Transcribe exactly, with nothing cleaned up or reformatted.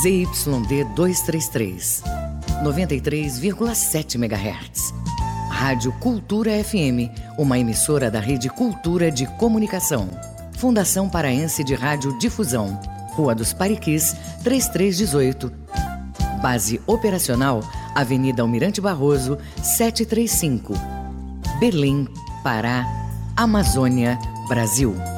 Z Y D duzentos e trinta e três, noventa e três vírgula sete megahertz. Rádio Cultura F M, uma emissora da Rede Cultura de Comunicação. Fundação Paraense de Rádio Difusão. Rua dos Pariquis, trinta e três dezoito. Base operacional, Avenida Almirante Barroso, setecentos e trinta e cinco. Belém, Pará, Amazônia, Brasil.